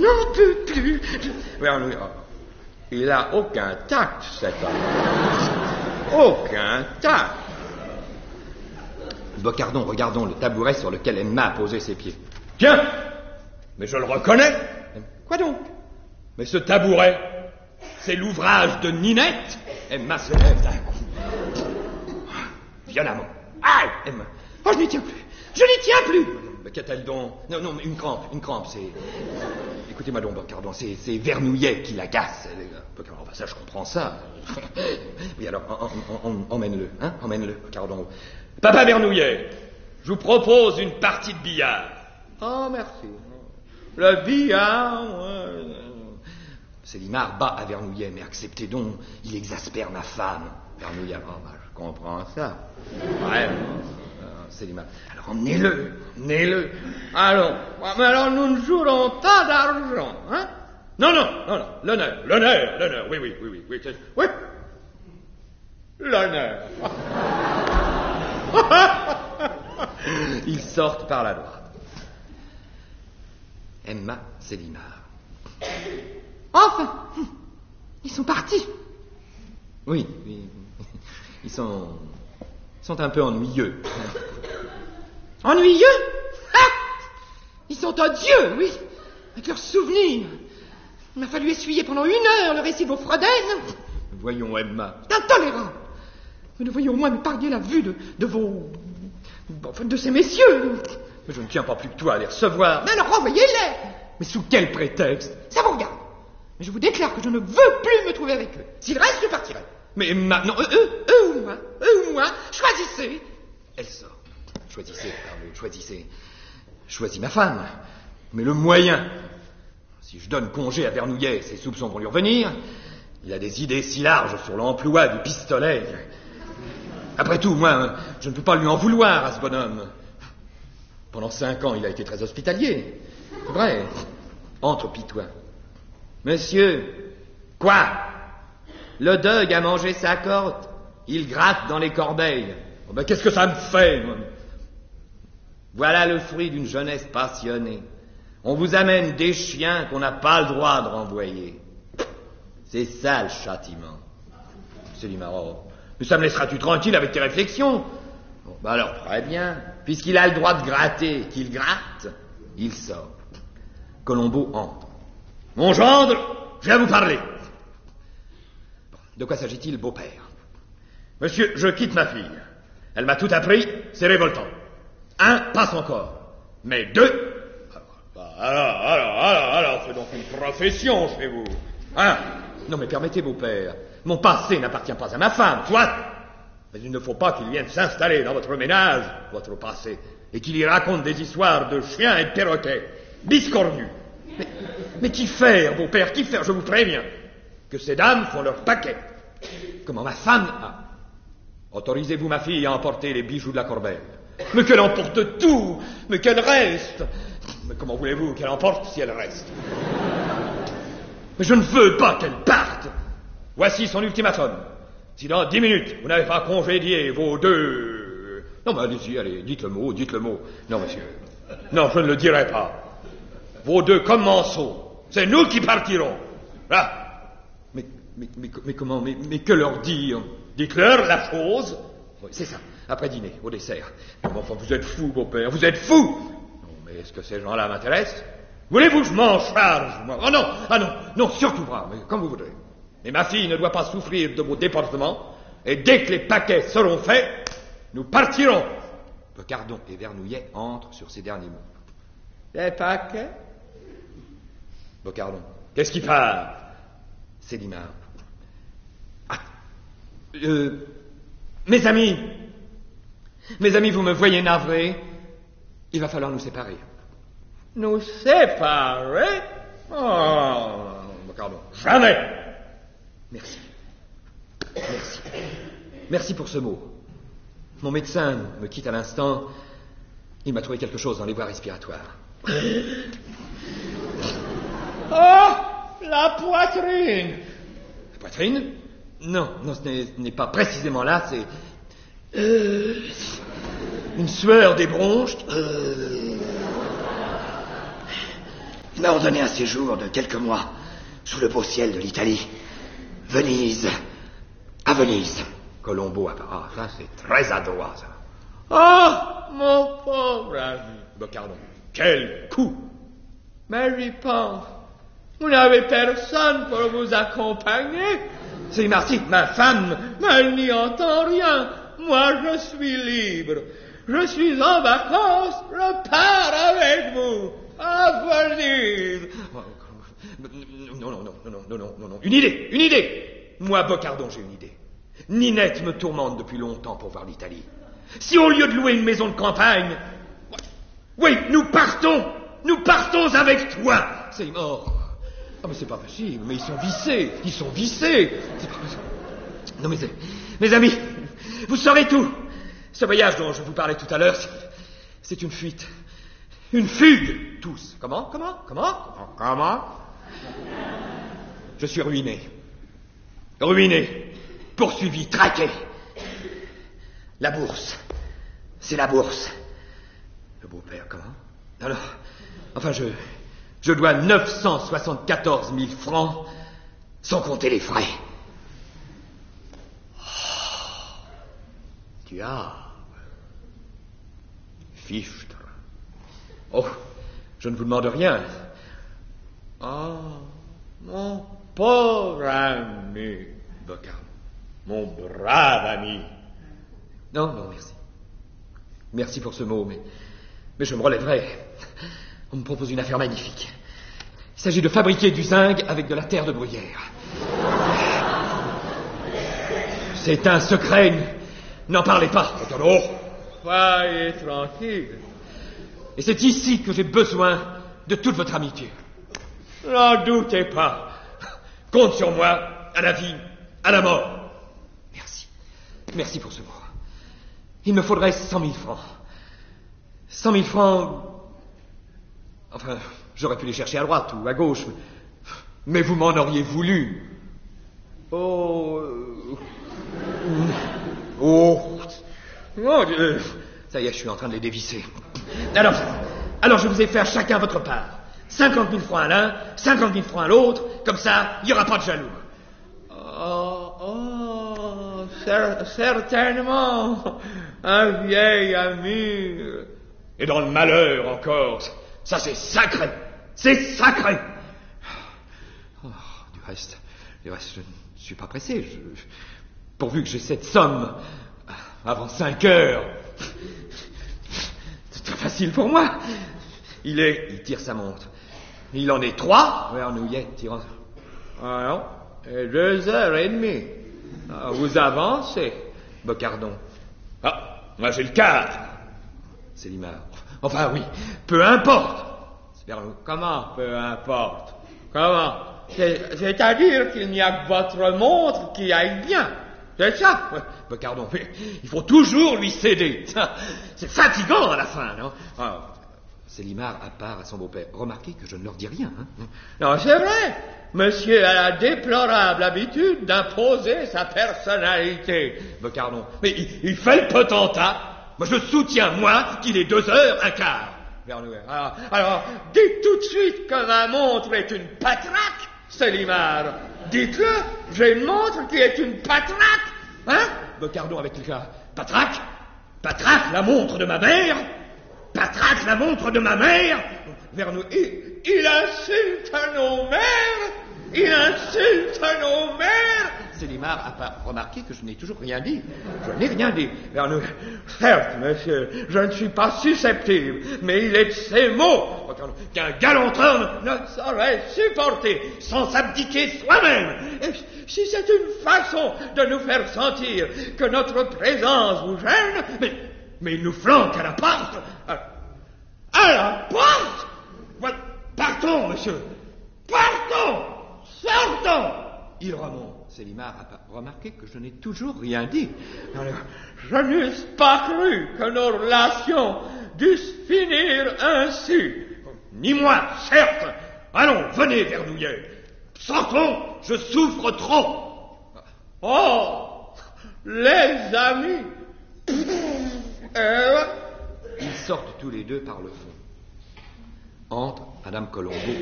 n'en peux plus. Il a aucun tact, cet homme. Aucun tact. Bocardon, regardons le tabouret sur lequel Emma a posé ses pieds. Tiens, mais je le reconnais. Quoi donc? Mais ce tabouret, c'est l'ouvrage de Ninette. Emma se lève d'un coup. Violemment. Aïe! Emma. Oh, je n'y tiens plus. Je n'y tiens plus. Mais qu'a-t-elle donc? Non, mais une crampe, c'est... Écoutez-moi donc, Bocardon, c'est Vernouillet qui l'agace. Bocardon, ça, je comprends ça. Oui, alors, emmène-le, hein? Emmène-le, Bocardon. Papa Vernouillet, je vous propose une partie de billard. Oh, merci. Le billard... Célimare bat à Vernouillet, mais acceptez donc, il exaspère ma femme. Vernouillet, je comprends ça. Ouais, Célimare. Alors emmenez-le. Allons, mais alors nous ne jouerons pas d'argent, hein? Non, l'honneur, oui. Oui, l'honneur. Ils sortent par la droite. Emma, Célimare. Enfin, ils sont partis. Oui. Ils sont un peu ennuyeux. Ennuyeux? Ils sont odieux, oui, avec leurs souvenirs. Il m'a fallu essuyer pendant 1 heure le récit de vos fredaines. Voyons, Emma. C'est intolérable. Vous devriez au moins m'épargner la vue de vos... Enfin, de ces messieurs. Mais je ne tiens pas plus que toi à les recevoir. Mais alors renvoyez-les. Mais sous quel prétexte? Ça vous regarde. Mais je vous déclare que je ne veux plus me trouver avec eux. S'ils restent, je partirai. Mais Emma, non, Eux ou moi, choisissez. Elle sort. Choisissez. Choisis ma femme. Mais le moyen. Si je donne congé à Vernouillet, ses soupçons vont lui revenir. Il a des idées si larges sur l'emploi du pistolet. Après tout, moi, je ne peux pas lui en vouloir à ce bonhomme. Pendant 5 ans, il a été très hospitalier. C'est vrai. Entre, pis-toi. Monsieur. Quoi? Le dogue a mangé sa corde. Il gratte dans les corbeilles. Oh ben, qu'est-ce que ça me fait, moi? Voilà le fruit d'une jeunesse passionnée. On vous amène des chiens qu'on n'a pas le droit de renvoyer. C'est ça le châtiment. Célimare, mais ça me laissera-tu tranquille avec tes réflexions? Bon, ben alors très bien. Puisqu'il a le droit de gratter, qu'il gratte, il sort. Colombo entre. Mon gendre, je viens vous parler. De quoi s'agit-il, beau-père? Monsieur, je quitte ma fille. Elle m'a tout appris, c'est révoltant. 1 passe encore. Mais 2... Alors, c'est donc une profession chez vous. Hein? Non, mais permettez, beau-père. Mon passé n'appartient pas à ma femme, Soit. Mais il ne faut pas qu'il vienne s'installer dans votre ménage, votre passé, et qu'il y raconte des histoires de chiens et de perroquets. Biscornus. Mais qu'y faire, beau-père, qu'y faire? Je vous préviens que ces dames font leur paquet. Comment ma femme a... Autorisez-vous ma fille à emporter les bijoux de la corbeille. Mais qu'elle emporte tout. Mais qu'elle reste. Mais comment voulez-vous qu'elle emporte si elle reste? Mais je ne veux pas qu'elle parte. Voici son ultimatum. Si dans 10 minutes, vous n'avez pas congédié vos 2... Non, mais allez, dites le mot. Non, monsieur. Non, je ne le dirai pas. Vos 2 commensaux. C'est nous qui partirons. Là. Mais comment? Mais que leur dire? Dites-leur la chose. Oui, c'est ça. Après dîner, au dessert. Mais enfin, vous êtes fou, beau-père, vous êtes fou. Non, mais est-ce que ces gens-là m'intéressent? Voulez-vous que je m'en charge, moi? Non, surtout pas, mais comme vous voudrez. Mais ma fille ne doit pas souffrir de vos déportements, et dès que les paquets seront faits, nous partirons. Bocardon et Vernouillet entrent sur ces derniers mots. Les paquets? Bocardon. Qu'est-ce qui part? Célimare. Mes amis, vous me voyez navré. Il va falloir nous séparer. Nous séparer? Oh, Bocardon. Jamais. Merci pour ce mot. Mon médecin me quitte à l'instant. Il m'a trouvé quelque chose dans les voies respiratoires. Oh, la poitrine. La poitrine? Non, ce n'est pas précisément là, c'est... une sueur des bronches. Il m'a ordonné un séjour de quelques mois sous le beau ciel de l'Italie. Venise. À Venise. Colombo apparaît. Ah, ça, c'est très adroit, ça. Ah, mon pauvre ami. Bocardon, quel coup! Mais j'y pense. Vous n'avez personne pour vous accompagner. C'est Marty, ma femme. Mais elle n'y entend rien. Moi, je suis libre. Je suis en vacances. Je pars avec vous. À Venise. Non. Une idée. Moi, Bocardon, j'ai une idée. Ninette me tourmente depuis longtemps pour voir l'Italie. Si au lieu de louer une maison de campagne... Oui, nous partons avec toi. C'est mort. Ah, mais c'est pas facile, mais ils sont vissés. C'est pas possible. Non, mais mes amis, vous saurez tout. Ce voyage dont je vous parlais tout à l'heure, c'est une fuite. Une fugue, tous. Comment? Je suis ruiné. Poursuivi, traqué. La bourse. C'est la bourse. Le beau-père, comment? Alors, enfin, je dois 974 000 francs, sans compter les frais. Oh, diable. Fichtre. Oh, je ne vous demande rien. Ah, mon pauvre ami. Bocardon. Mon brave ami. Non, merci. Merci pour ce mot, mais je me relèverai. On me propose une affaire magnifique. Il s'agit de fabriquer du zinc avec de la terre de bruyère. C'est un secret. N'en parlez pas. Oh, soyez tranquille. Et c'est ici que j'ai besoin de toute votre amitié. N'en doutez pas. Compte sur moi, à la vie, à la mort. Merci pour ce mot. Il me faudrait 100 000 francs. 100 000 francs... Enfin, j'aurais pu les chercher à droite ou à gauche. Mais vous m'en auriez voulu. Oh... Mon Dieu. Ça y est, je suis en train de les dévisser. Alors je vous ai fait à chacun votre part. 50 000 francs à l'un, 50 000 francs à l'autre. Comme ça, il n'y aura pas de jaloux. Certainement, un vieil ami. Et dans le malheur encore, ça c'est sacré. Oh, du reste, je ne suis pas pressé. Pourvu que j'ai cette somme avant 5 heures. C'est très facile pour moi. Il tire sa montre. Il en est 3. Vernouillet tirant. Ah non, 2h30. Vous avancez. Bocardon. Ah, moi j'ai le quart. C'est Limard. Enfin oui, peu importe. Comment, peu importe? Comment? C'est-à-dire qu'il n'y a que votre montre qui aille bien. C'est ça? Ouais, Bocardon, mais il faut toujours lui céder. C'est fatigant à la fin, non? Célimare à part à son beau-père. Remarquez que je ne leur dis rien. Hein? Non, c'est vrai. Monsieur a la déplorable habitude d'imposer sa personnalité. Bocardon. Mais il fait le potentat. Moi, je soutiens, moi, qu'il est 2h15. Vernouillet. Alors, dites tout de suite que ma montre est une patraque, Célimare. Dites-le, j'ai une montre qui est une patraque. Hein? Bocardon avec le cas. Patraque? Patraque, la montre de ma mère? Patraque, la montre de ma mère? Vernouillet. Il insulte nos mères. Il insulte nos mères. Célimare a pas remarqué que je n'ai toujours rien dit. Je n'ai rien dit. Vernouillet. Certes, monsieur, je ne suis pas susceptible, mais il est de ces mots qu'un galant homme ne saurait supporter sans s'abdiquer soi-même. Et si c'est une façon de nous faire sentir que notre présence vous gêne, mais il nous flanque à la porte. À la porte? Partons, monsieur. Partons. Sortons. Il remonte. Célimare a pas remarqué que je n'ai toujours rien dit. Alors, je n'eusse pas cru que nos relations dussent finir ainsi. Ni moi, certes. Allons, venez, Vernouillet. Sortons, je souffre trop. Oh, les amis. Ils sortent tous les deux par le fond. Entre Madame Colombo